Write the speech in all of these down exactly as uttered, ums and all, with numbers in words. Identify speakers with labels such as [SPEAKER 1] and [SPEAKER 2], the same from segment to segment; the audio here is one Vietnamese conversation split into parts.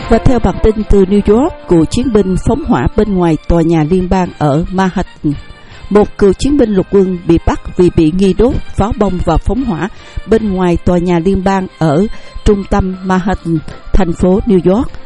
[SPEAKER 1] Và theo bản tin từ New York, cựu chiến binh phóng hỏa bên ngoài tòa nhà liên bang ở Manhattan. Một cựu chiến binh lục quân bị bắt vì bị nghi đốt pháo bông và phóng hỏa bên ngoài tòa nhà liên bang ở trung tâm Manhattan, thành phố New York.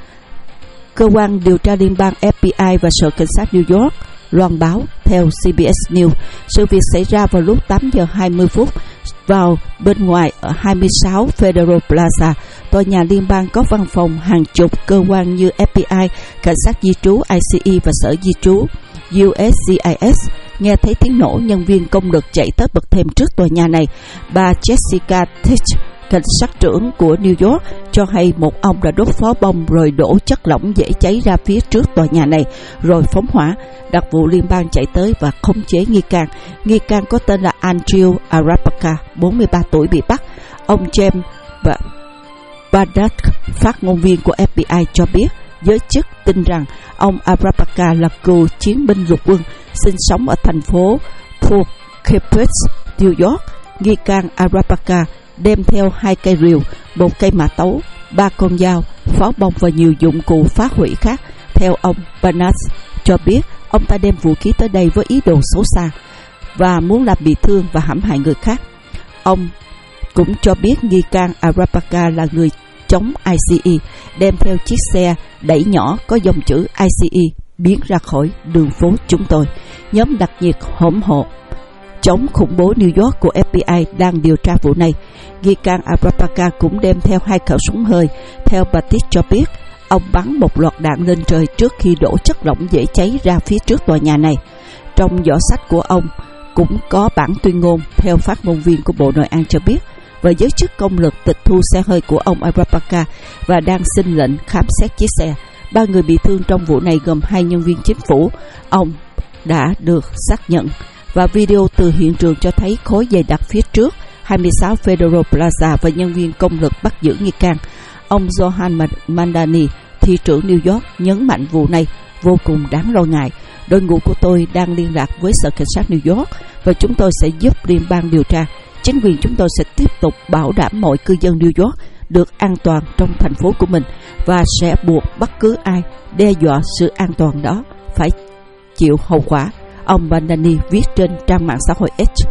[SPEAKER 1] Cơ quan điều tra liên bang F B I và Sở Cảnh sát New York loan báo theo C B S News sự việc xảy ra vào lúc tám giờ hai mươi phút vào bên ngoài ở hai mươi sáu Federal Plaza. Tòa nhà liên bang có văn phòng hàng chục cơ quan như F B I, Cảnh sát di trú I C E và Sở di trú U S C I S. Nghe thấy tiếng nổ, nhân viên công lực chạy tới bậc thềm trước tòa nhà này. Bà Jessica Tisch, cảnh sát trưởng của New York, cho hay một ông đã đốt pháo bông rồi đổ chất lỏng dễ cháy ra phía trước tòa nhà này, rồi phóng hỏa. Đặc vụ liên bang chạy tới và khống chế nghi can. Nghi can có tên là Andrew Arapaca, bốn mươi ba tuổi, bị bắt. Ông James và Barnett, phát ngôn viên của F B I, cho biết giới chức tin rằng ông Arapaca là cựu chiến binh lục quân sinh sống ở thành phố Poughkeepsie, New York. Nghi can Arapaca đem theo hai cây rìu, một cây mã tấu, ba con dao, pháo bông và nhiều dụng cụ phá hủy khác. Theo ông Barnett cho biết, ông ta đem vũ khí tới đây với ý đồ xấu xa và muốn làm bị thương và hãm hại người khác. Ông cũng cho biết nghi can Arapaca là người chống I C E, đem theo chiếc xe đẩy nhỏ có dòng chữ I C E biến ra khỏi đường phố chúng tôi. Nhóm đặc nhiệm hỗn hợp chống khủng bố New York của F B I đang điều tra vụ này. Nghi can Arapaca cũng đem theo hai khẩu súng hơi. Theo Batis cho biết, ông bắn một loạt đạn lên trời trước khi đổ chất lỏng dễ cháy ra phía trước tòa nhà này. Trong giỏ sách của ông cũng có bản tuyên ngôn. Theo phát ngôn viên của Bộ Nội an cho biết, và giới chức công lực tịch thu xe hơi của ông Arapaca và đang xin lệnh khám xét chiếc xe. Ba người bị thương trong vụ này gồm hai nhân viên chính phủ. Ông đã được xác nhận. Và video từ hiện trường cho thấy khối dày đặc phía trước hai mươi sáu Federal Plaza và nhân viên công lực bắt giữ nghi can. Ông Johan Mandani, thị trưởng New York, nhấn mạnh vụ này vô cùng đáng lo ngại. Đội ngũ của tôi đang liên lạc với Sở Cảnh sát New York và chúng tôi sẽ giúp liên bang điều tra. Chính quyền chúng tôi sẽ tiếp tục bảo đảm mọi cư dân New York được an toàn trong thành phố của mình và sẽ buộc bất cứ ai đe dọa sự an toàn đó phải chịu hậu quả. Ông Bandani viết trên trang mạng xã hội X.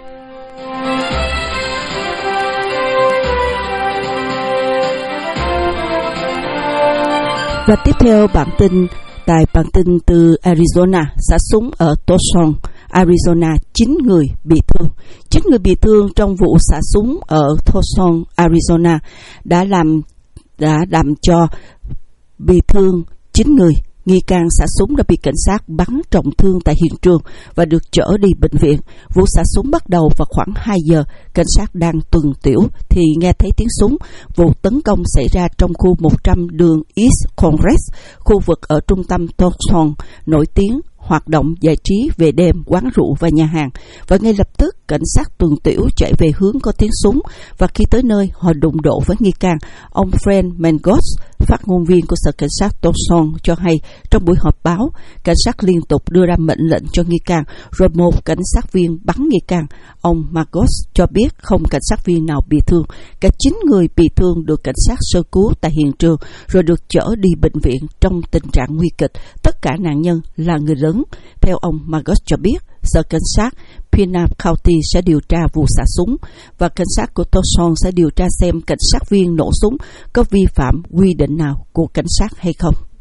[SPEAKER 1] Và tiếp theo bản tin tại bản tin từ Arizona, xả súng ở Tucson, Arizona, chín người bị thương. chín người bị thương trong vụ xả súng ở Tucson, Arizona đã làm đã làm cho bị thương chín người. Nghi can xả súng đã bị cảnh sát bắn trọng thương tại hiện trường và được chở đi bệnh viện. Vụ xả súng bắt đầu vào khoảng hai giờ. Cảnh sát đang tuần tiểu thì nghe thấy tiếng súng. Vụ tấn công xảy ra trong khu một trăm đường East Congress, khu vực ở trung tâm Tucson, nổi tiếng hoạt động giải trí về đêm, quán rượu và nhà hàng. Và ngay lập tức, cảnh sát tuần tiểu chạy về hướng có tiếng súng và khi tới nơi, họ đụng độ với nghi can. Ông Fred Mangos, phát ngôn viên của Sở Cảnh sát Tucson, cho hay trong buổi họp báo, cảnh sát liên tục đưa ra mệnh lệnh cho nghi can, rồi một cảnh sát viên bắn nghi can. Ông Mangos cho biết không cảnh sát viên nào bị thương. Cả chín người bị thương được cảnh sát sơ cứu tại hiện trường, rồi được chở đi bệnh viện trong tình trạng nguy kịch. Tất cả nạn nhân là người lớn. Theo ông Mangos cho biết, Sở Cảnh sát Pinal County sẽ điều tra vụ xả súng và cảnh sát của Tucson sẽ điều tra xem cảnh sát viên nổ súng có vi phạm quy định nào của cảnh sát hay không.